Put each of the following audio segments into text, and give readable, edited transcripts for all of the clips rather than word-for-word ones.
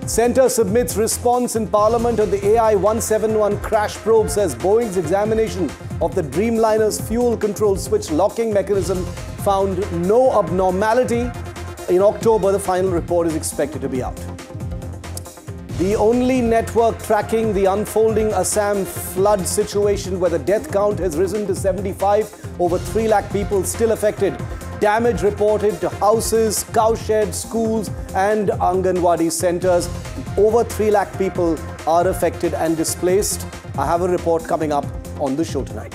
Centre submits response in Parliament on the AI 171 crash probe, says Boeing's examination of the Dreamliner's fuel control switch locking mechanism found no abnormality. In October, the final report is expected to be out. The only network tracking the unfolding Assam flood situation, where the death count has risen to 75, over 3 lakh people still affected. Damage reported to houses, cowsheds, schools and Anganwadi centres. Over 3 lakh people are affected and displaced. I have a report coming up on the show tonight.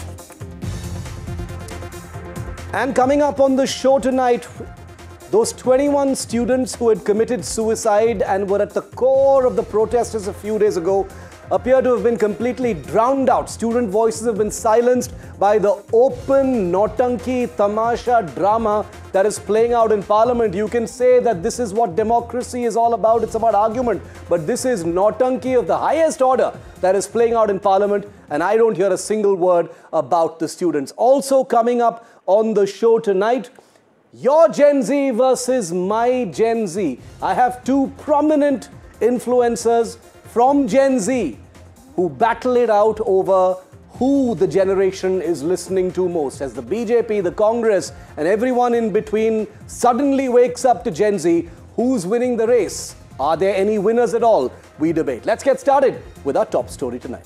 And coming up on the show tonight, those 21 students who had committed suicide and were at the core of the protesters a few days ago appear to have been completely drowned out. Student voices have been silenced by the open Nautanki Tamasha drama that is playing out in Parliament. You can say that this is what democracy is all about. It's about argument. But this is Nautanki of the highest order that is playing out in Parliament. And I don't hear a single word about the students. Also coming up on the show tonight, your Gen Z versus my Gen Z. I have 2 prominent influencers from Gen Z who battle it out over who the generation is listening to most. As the BJP, the Congress and everyone in between suddenly wakes up to Gen Z, who's winning the race? Are there any winners at all? We debate. Let's get started with our top story tonight.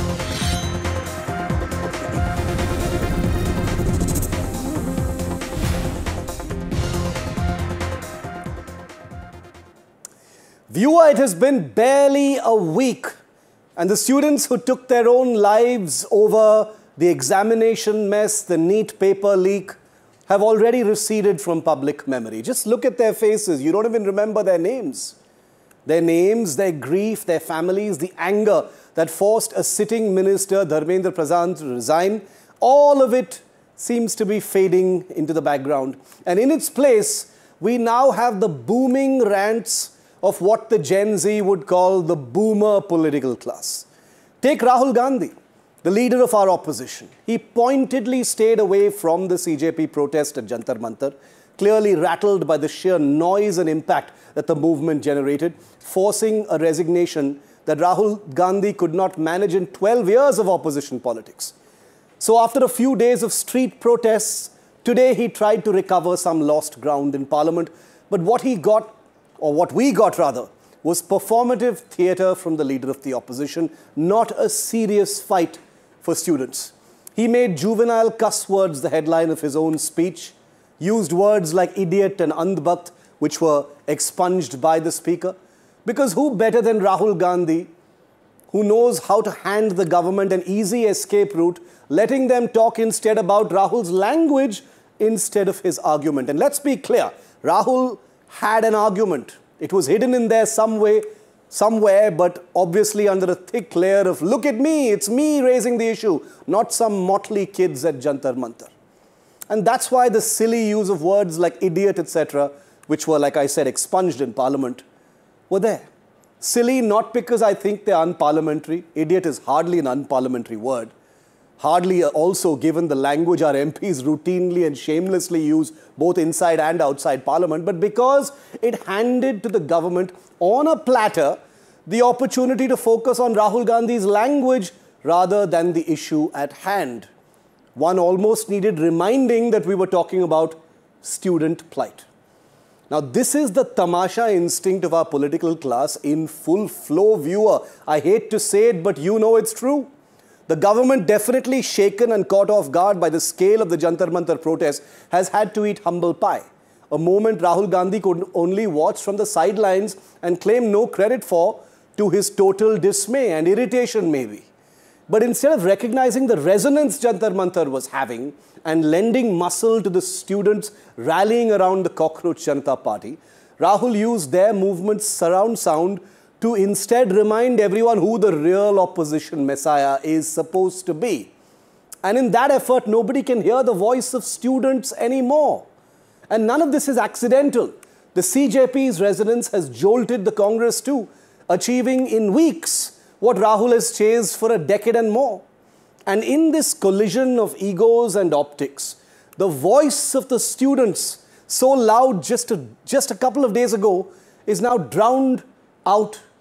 Viewer, it has been barely a week, and the students who took their own lives over the examination mess, the NEET paper leak, have already receded from public memory. Just look at their faces. You don't even remember their names. Their names, their grief, their families, the anger that forced a sitting minister, Dharmendra Pradhan, to resign, all of it seems to be fading into the background. And in its place, we now have the booming rants of what the Gen Z would call the boomer political class. Take Rahul Gandhi, the leader of our opposition. He pointedly stayed away from the CJP protest at Jantar Mantar, clearly rattled by the sheer noise and impact that the movement generated, forcing a resignation that Rahul Gandhi could not manage in 12 years of opposition politics. So after a few days of street protests, today he tried to recover some lost ground in Parliament. But what he got, or what we got rather, was performative theatre from the leader of the opposition, not a serious fight for students. He made juvenile cuss words the headline of his own speech, used words like idiot and andhbakt, which were expunged by the speaker. Because who better than Rahul Gandhi, who knows how to hand the government an easy escape route, letting them talk instead about Rahul's language instead of his argument. And let's be clear, Rahul had an argument. It was hidden in there somewhere, but obviously under a thick layer of, look at me, it's me raising the issue, not some motley kids at Jantar Mantar. And that's why the silly use of words like idiot, etc., which were, like I said, expunged in Parliament, were there. Silly not because I think they're unparliamentary. Idiot is hardly an unparliamentary word. Hardly also given the language our MPs routinely and shamelessly use both inside and outside Parliament, but because it handed to the government on a platter the opportunity to focus on Rahul Gandhi's language rather than the issue at hand. One almost needed reminding that we were talking about student plight. Now, this is the tamasha instinct of our political class in full flow, viewer. I hate to say it, but you know it's true. The government, definitely shaken and caught off guard by the scale of the Jantar Mantar protest, has had to eat humble pie. A moment Rahul Gandhi could only watch from the sidelines and claim no credit for, to his total dismay and irritation maybe. But instead of recognizing the resonance Jantar Mantar was having and lending muscle to the students rallying around the Cockroach Janata Party, Rahul used their movement's surround sound to instead remind everyone who the real opposition messiah is supposed to be. And in that effort, nobody can hear the voice of students anymore. And none of this is accidental. The CJP's resonance has jolted the Congress too, achieving in weeks what Rahul has chased for a decade and more. And in this collision of egos and optics, the voice of the students, so loud just a couple of days ago, is now drowned out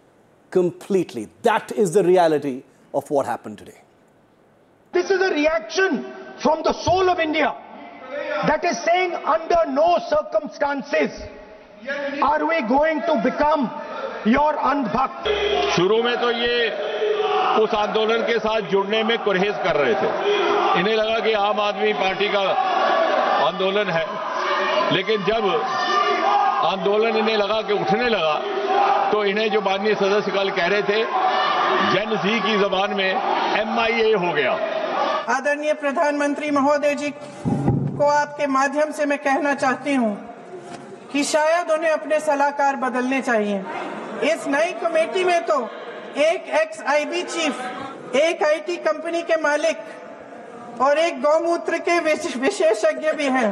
completely. That is the reality of what happened today. This is a reaction from the soul of India that is saying under no circumstances are we going to become your अंधभक्त. शुरू में तो ये उस आंदोलन के साथ जुड़ने में गुरेज कर रहे थे. इन्हें लगा कि आम आदमी पार्टी का आंदोलन है, लेकिन जब आंदोलन इन्हें लगा कि उठने लगा तो इन्हें जो माननीय सदस्य कल कह रहे थे जन जी की जबान में MIA हो गया. आदरणीय प्रधानमंत्री महोदय जी को आपके माध्यम से मैं कहना चाहती हूं कि शायद उन्हें अपने सलाहकार बदलने चाहिए. इस नई कमेटी में तो एक ex-IB चीफ, एक IT कंपनी के मालिक और एक गौमूत्र के विशेषज्ञ भी हैं.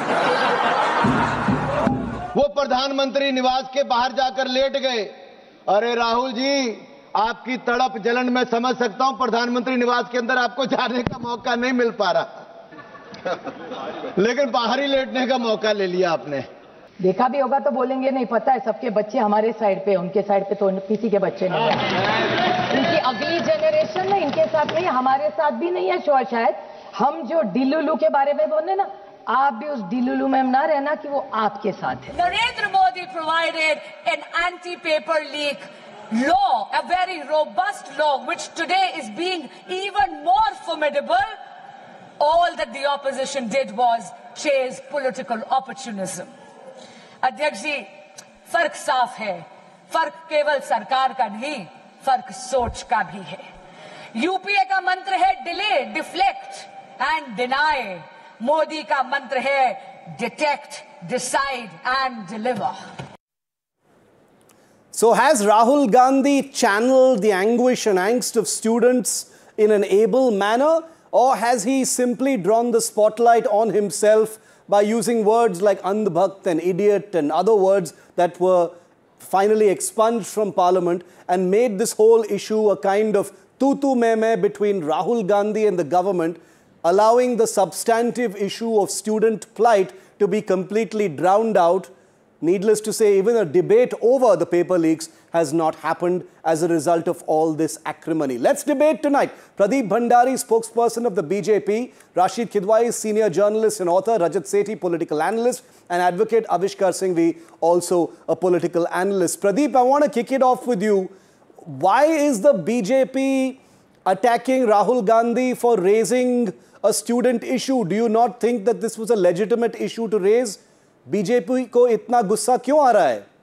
वो प्रधानमंत्री निवास के बाहर जाकर लेट गए. अरे राहुल जी, आपकी तड़प जलन मैं समझ सकता हूं. प्रधानमंत्री निवास के अंदर आपको जाने का मौका नहीं मिल पा रहा लेकिन बाहर ही लेटने का मौका ले लिया आपने. देखा भी होगा तो बोलेंगे नहीं पता है, सबके बच्चे हमारे साइड पे, उनके साइड पे तो किसी के बच्चे नहीं है. इनकी अगली जनरेशन में इनके साथ नहीं, हमारे साथ भी नहीं है. शायद हम जो डिलुलू के बारे में बोले ना, आप भी उस डिलुलू में ना रहना कि वो आपके साथ है. Narendra Modi provided an anti-paper leak law, a very robust law, which today is being even more formidable. All that the opposition did was chase political opportunism. अध्यक्ष जी, फर्क साफ है. फर्क केवल सरकार का नहीं, फर्क सोच का भी है. यूपीए का मंत्र है delay, deflect and deny. Modi का मंत्र है detect, decide and deliver. So has Rahul Gandhi channeled the anguish and angst of students in an able manner, or has he simply drawn the spotlight on himself by using words like andhbhakt and idiot and other words that were finally expunged from Parliament and made this whole issue a kind of tu-tu meh-meh between Rahul Gandhi and the government, allowing the substantive issue of student plight to be completely drowned out? Needless to say, even a debate over the paper leaks has not happened as a result of all this acrimony. Let's debate tonight. Pradeep Bhandari, spokesperson of the BJP, Rashid Kidwai, senior journalist and author, Rajat Sethi, political analyst, and advocate Avishkar Singhvi, also a political analyst. Pradeep, I want to kick it off with you. Why is the BJP attacking Rahul Gandhi for raising a student issue? Do you not think that this was a legitimate issue to raise? BJP को इतना गुस्सा क्यों आ रहा है?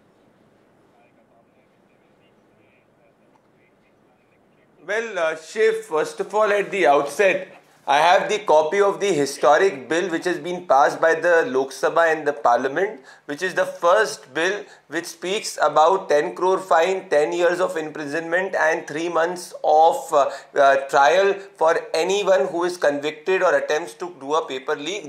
Well, Shiv, first of all, at the outset, I have the copy of the historic bill which has been passed by the Lok Sabha and the Parliament, which is the first bill which speaks about 10 crore fine, 10 years of imprisonment and 3 months of trial for anyone who is convicted or attempts to do a paper leak.